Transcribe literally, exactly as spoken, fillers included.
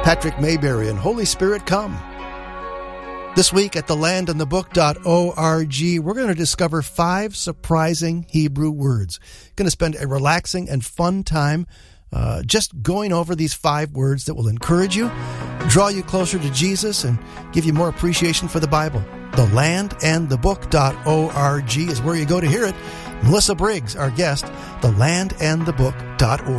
Patrick Mayberry and Holy Spirit Come. This week at the land and the book dot org, we're going to discover five surprising Hebrew words. Going to spend a relaxing and fun time uh, just going over these five words that will encourage you, draw you closer to Jesus, and give you more appreciation for the Bible. the land and the book dot org is where you go to hear it. Melissa Briggs, our guest, the land and the book dot org.